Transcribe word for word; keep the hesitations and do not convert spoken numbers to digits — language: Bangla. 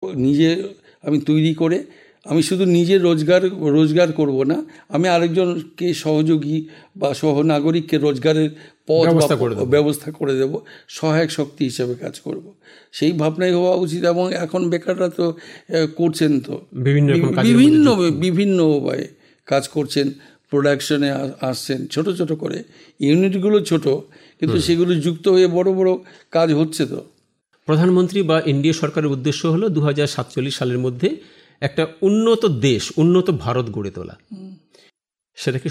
নিজে আমি তৈরি করে আমি শুধু নিজে রোজগার রোজগার করব না, আমি আরেকজনকে সহযোগী বা সহনাগরিককে রোজগারের পথ ব্যবস্থা করে দেব, সহায়ক শক্তি হিসেবে কাজ করব। সেই ভাবনাই হওয়া উচিত। এবং এখন বেকাররা তো করছেন, তো বিভিন্ন বিভিন্ন বিভিন্ন উপায়ে কাজ করছেন, প্রোডাকশনে আসছেন, ছোট ছোট করে ইউনিটগুলো ছোট, কিন্তু সেগুলো যুক্ত হয়ে বড় বড় কাজ হচ্ছে। তো প্রধানমন্ত্রী বা এনডিএ সরকারের উদ্দেশ্য হলো দু হাজার সাতচল্লিশ সালের মধ্যে একটা উন্নত দেশ, উন্নত ভারত গড়ে তোলা। সেটা কি